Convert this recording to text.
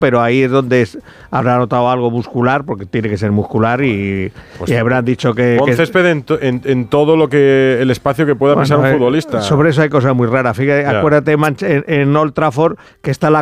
pero ahí es donde habrá notado algo muscular, porque tiene que ser muscular y habrán dicho que... Pon césped en todo lo que el espacio que pueda pisar un futbolista. Sobre eso hay cosas muy raras. Fíjate, acuérdate en Old Trafford que está la